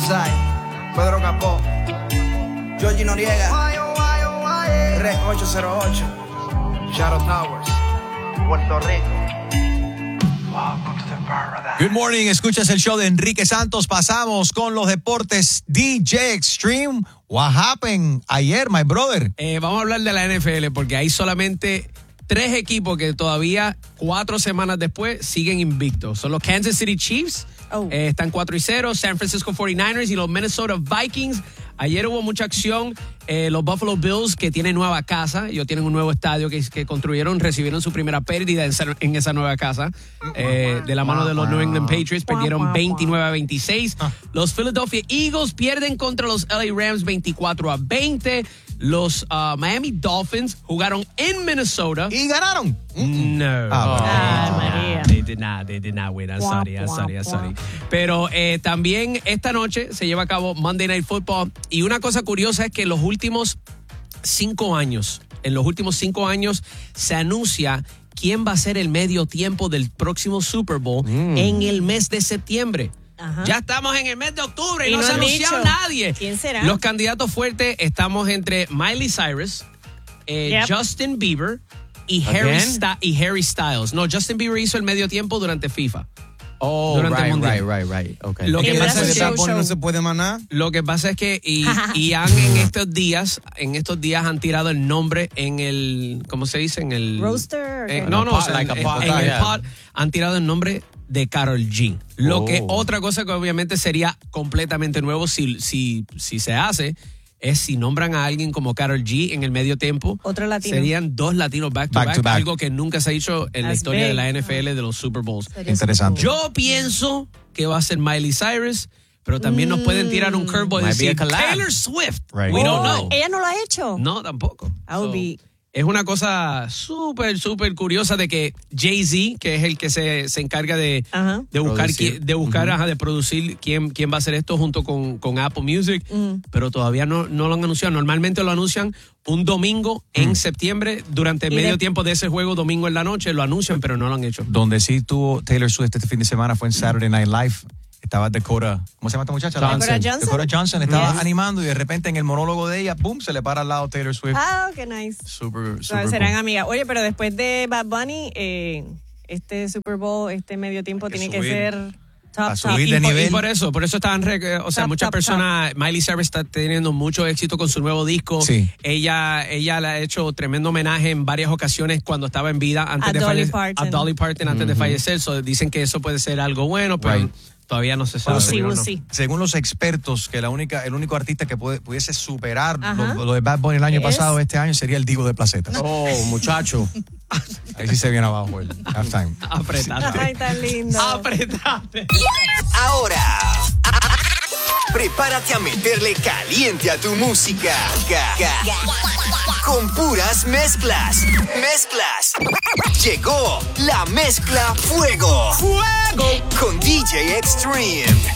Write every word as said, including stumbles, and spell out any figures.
Westside, Pedro Capó, Georgie Noriega, Rec ocho cero ocho, Shadow Towers, Puerto Rico. Good morning, escuchas el show de Enrique Santos. Pasamos con los deportes. D J Extreme, what happened ayer, my brother? Eh, vamos a hablar de la N F L porque hay solamente tres equipos que todavía cuatro semanas después siguen invictos. Son los Kansas City Chiefs, oh. eh, están cuatro y cero, San Francisco cuarenta y nueve ers y los Minnesota Vikings. Ayer hubo mucha acción. Eh, los Buffalo Bills, que tienen nueva casa, ellos tienen un nuevo estadio que, que construyeron, recibieron su primera pérdida en esa, en esa nueva casa. Eh, de la mano de los New England Patriots, perdieron veintinueve a veintiséis. Los Philadelphia Eagles pierden contra los L A Rams veinticuatro a veinte. Los uh, Miami Dolphins jugaron en Minnesota. ¿Y ganaron? No. Ah, Ah, María. They did not, they did not win. I'm sorry, I'm sorry, I'm sorry. Pero eh, también esta noche se lleva a cabo Monday Night Football. Y una cosa curiosa es que en los últimos cinco años, en los últimos cinco años se anuncia quién va a ser el medio tiempo del próximo Super Bowl mm. en el mes de septiembre. Ajá. Ya estamos en el mes de octubre y, y no, no se ha anunciado dicho. nadie. ¿Quién será? Los candidatos fuertes estamos entre Miley Cyrus, eh, yep. Justin Bieber y Harry, Sta- y Harry Styles. No, Justin Bieber hizo el medio tiempo durante FIFA. Oh, durante right, el mundial. right, right, right. Okay. Lo que pasa es que no se puede manar. Lo que pasa es que y, y han en estos días, en estos días han tirado el nombre en el, ¿cómo se dice? En el roster. Eh, no, no, pot, o sea, like en, pot, en el yeah. pod han tirado el nombre de Karol G. Lo Oh. que otra cosa que obviamente sería completamente nuevo si, si, si se hace es si nombran a alguien como Karol G en el medio tiempo. Otro latino. Serían dos latinos back to Back back, to back. algo que nunca se ha hecho en la That's historia big. de la N F L de los Super Bowls. Interesante. Yo pienso que va a ser Miley Cyrus, pero también nos pueden tirar un curveball y Might be decir a collab. Taylor Swift. Right. We don't Oh, know. ella no lo ha hecho. No, tampoco. I would So, be- es una cosa súper, súper curiosa de que Jay-Z, que es el que se, se encarga de, Ajá. de buscar, Producir. qui- de, buscar ajá, de producir quién, quién va a hacer esto junto con, con Apple Music, Mm. pero todavía no, no lo han anunciado. Normalmente lo anuncian un domingo en septiembre, durante el Y medio de- tiempo de ese juego, domingo en la noche, lo anuncian, pero no lo han hecho. Donde sí tuvo Taylor Swift este fin de semana fue en Saturday Night Live. Estaba Dakota, ¿cómo se llama esta muchacha? Dakota Johnson. Dakota Johnson estaba Yes. animando y de repente en el monólogo de ella, boom, se le para al lado Taylor Swift. Ah, qué nice. Super, So, super serán cool. amigas. Oye, pero después de Bad Bunny, eh, este Super Bowl, este medio tiempo que tiene que subir. ser top, A top. subir Y de por, nivel. y por eso, por eso estaban, re- o sea, Top, muchas top, personas, Miley Cyrus está teniendo mucho éxito con su nuevo disco. Sí. Ella, ella le ha hecho tremendo homenaje en varias ocasiones cuando estaba en vida antes A de Dolly falle- Parton. a Dolly Parton antes de fallecer. So, dicen que eso puede ser algo bueno, pero Right. todavía no se sabe. We'll see, We don't we'll know. see. Según los expertos, que la única, el único artista que puede, pudiese superar Ajá. lo, lo de Bad Bunny el año Es- pasado, este año, sería el Divo de Placetas. Oh, muchacho. Ahí sí se viene abajo el halftime. Apretate. Ay, tan lindo. Apretate. Ahora, prepárate a meterle caliente a tu música. Ga- ga- Con puras mezclas. Mezclas. Llegó la mezcla Fuego. Fuego. Con D J Extreme.